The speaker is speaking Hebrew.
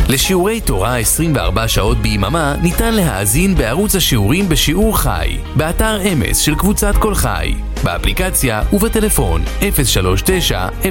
לשיעורי תורה 24 שעות ביממה ניתן להאזין בערוץ השיעורים בשיעור חי, באתר אמס של קבוצת כל חי, באפליקציה ובטלפון 039